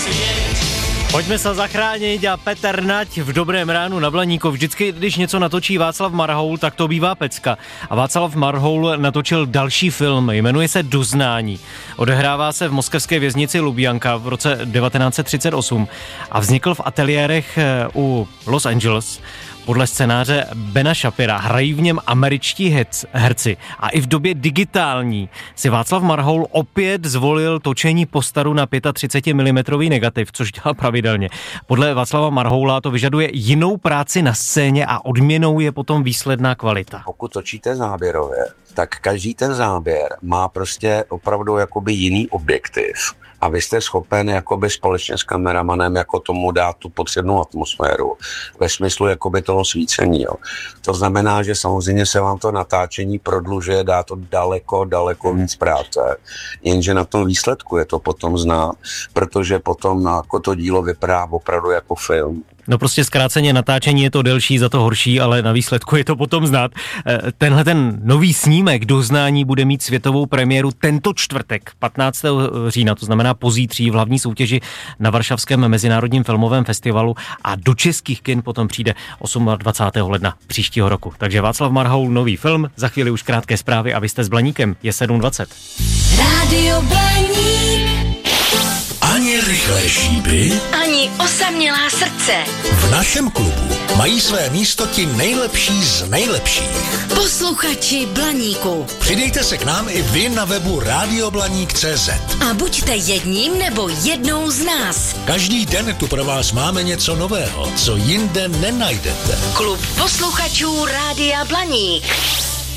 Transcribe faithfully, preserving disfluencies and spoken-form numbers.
Pojďme se zachránit a Petr Nať v Dobrém ránu na Blaníku. Vždycky, když něco natočí Václav Marhoul, tak to bývá pecka. A Václav Marhoul natočil další film, jmenuje se Doznání. Odehrává se v moskevské věznici Lubjanka v roce devatenáct set třicet osm a vznikl v ateliérech u Los Angeles. Podle scénáře Bena Shapira hrají v něm američtí herci a i v době digitální si Václav Marhoul opět zvolil točení postaru na třicet pět milimetrů negativ, což dělá pravidelně. Podle Václava Marhoula to vyžaduje jinou práci na scéně a odměnou je potom výsledná kvalita. Pokud točíte záběrově, tak každý ten záběr má prostě opravdu jakoby jiný objektiv. A vy jste schopen jakoby společně s kameramanem jako tomu dát tu potřebnou atmosféru ve smyslu jakoby toho svícení. Jo. To znamená, že samozřejmě se vám to natáčení prodlužuje, dá to daleko, daleko víc práce. Jenže na tom výsledku je to potom znát, protože potom jako to dílo vypadá opravdu jako film. No prostě zkráceně natáčení je to delší, za to horší, ale na výsledku je to potom znát. Tenhle ten nový snímek Doznání bude mít světovou premiéru tento čtvrtek, patnáctého října, to znamená pozítří v hlavní soutěži na Varšavském mezinárodním filmovém festivalu a do českých kin potom přijde dvacátého osmého ledna příštího roku. Takže Václav Marhoul, nový film, za chvíli už krátké zprávy a vy jste s Blaníkem, je sedm dvacet. Rádio Blaník. Ani rychlé šípy, ani osamělá srdce. V našem klubu mají své místo ti nejlepší z nejlepších. Posluchači Blaníku. Přidejte se k nám i vy na webu radioblaník tečka cé zet. A buďte jedním nebo jednou z nás. Každý den tu pro vás máme něco nového, co jinde nenajdete. Klub posluchačů Rádia Blaník.